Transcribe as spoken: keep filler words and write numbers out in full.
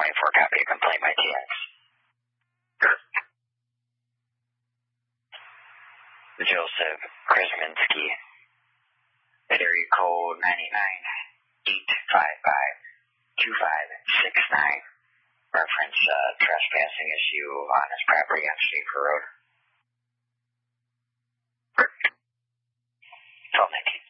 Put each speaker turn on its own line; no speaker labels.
twenty-four copy of complaint by T X. Joseph Krasminski, area code ninety-nine eight five five two five six nine, reference uh, trespassing issue on his property on Schaefer Road. twelve nineteen.